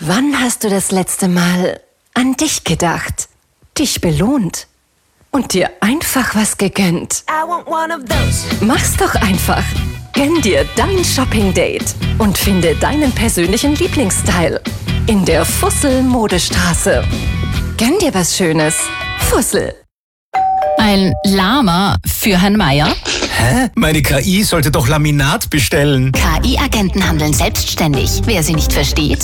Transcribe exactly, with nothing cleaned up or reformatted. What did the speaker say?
Wann hast du das letzte Mal an dich gedacht, dich belohnt und dir einfach was gegönnt? Mach's doch einfach. Gönn dir dein Shopping-Date und finde deinen persönlichen Lieblingsstyle in der Fussel-Modestraße. Gönn dir was Schönes. Fussel. Ein Lama für Herrn Meier. Hä? Meine K I sollte doch Laminat bestellen. K I-Agenten handeln selbstständig. Wer sie nicht versteht,